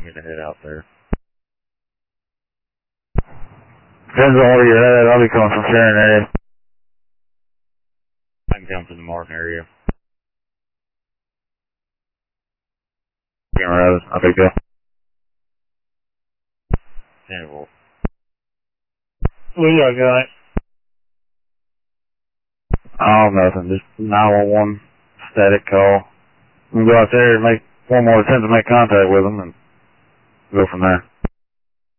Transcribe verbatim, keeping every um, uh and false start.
me to head out there. Depends on where you're at. I'll be coming from Sharon area. I can come from the Martin area. Sharon Road. I'll take that. ten Wolf. What you got, guy? Oh, nothing. Just nine one one static call. We'll go out there and make one more attempt to make contact with them and go from there.